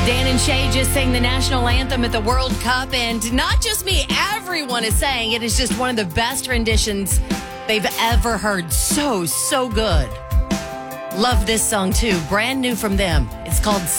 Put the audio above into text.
Dan and Shay just sang the national anthem at the World Cup, and not just me, everyone is saying it is just one of the best renditions they've ever heard. So good. Love this song too. Brand new from them. It's called